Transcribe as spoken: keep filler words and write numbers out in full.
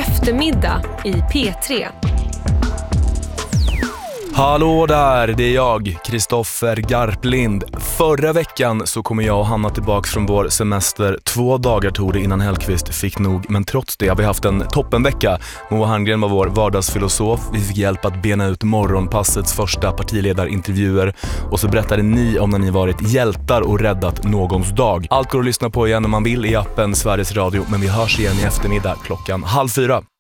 Eftermiddag i P tre. Hallå där, det är jag, Kristoffer Garplind. Förra veckan så kommer jag och Hanna tillbaks från vår semester. Två dagar tog det innan Hellqvist fick nog, men trots det har vi haft en toppenvecka. Moa Herngren var vår vardagsfilosof. Vi fick hjälp att bena ut morgonpassets första partiledarintervjuer. Och så berättade ni om när ni varit hjältar och räddat någons dag. Allt går att lyssna på igen om man vill i appen Sveriges Radio, men vi hörs igen i eftermiddag klockan halv fyra.